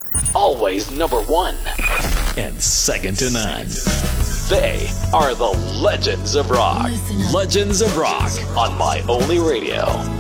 Always number one. And second to none. They are the Legends of Rock. Legends of Rock on My Only Radio.